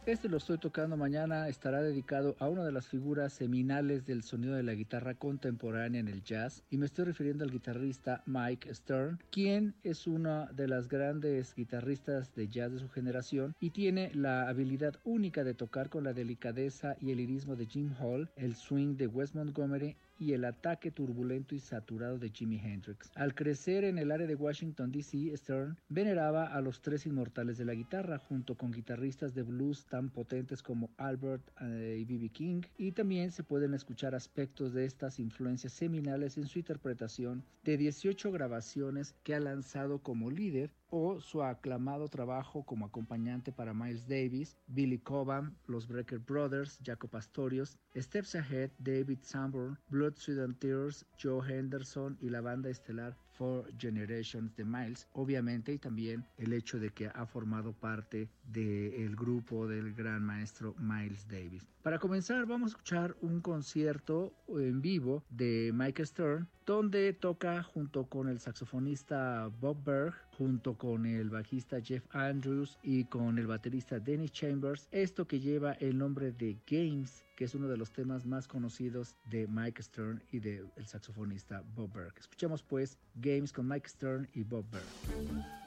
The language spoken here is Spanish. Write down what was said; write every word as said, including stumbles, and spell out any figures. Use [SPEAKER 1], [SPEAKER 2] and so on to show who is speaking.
[SPEAKER 1] Este lo estoy tocando mañana estará dedicado a una de las figuras seminales del sonido de la guitarra contemporánea en el jazz, y me estoy refiriendo al guitarrista Mike Stern, quien es una de las grandes guitarristas de jazz de su generación y tiene la habilidad única de tocar con la delicadeza y el lirismo de Jim Hall, el swing de Wes Montgomery y el ataque turbulento y saturado de Jimi Hendrix. Al crecer en el área de Washington, D C, Stern veneraba a los tres inmortales de la guitarra, junto con guitarristas de blues tan potentes como Albert eh, y B B King, y también se pueden escuchar aspectos de estas influencias seminales en su interpretación de dieciocho grabaciones que ha lanzado como líder, o su aclamado trabajo como acompañante para Miles Davis, Billy Cobham, los Brecker Brothers, Jaco Pastorius, Steps Ahead, David Sanborn, Blood, Sweat and Tears, Joe Henderson y la banda estelar Four Generations de Miles, obviamente, y también el hecho de que ha formado parte del grupo del gran maestro Miles Davis. Para comenzar, vamos a escuchar un concierto en vivo de Mike Stern, donde toca junto con el saxofonista Bob Berg, junto con el bajista Jeff Andrews y con el baterista Dennis Chambers, esto que lleva el nombre de Games, que es uno de los temas más conocidos de Mike Stern y del saxofonista Bob Berg. Escuchemos pues Games con Mike Stern y Bob Berg.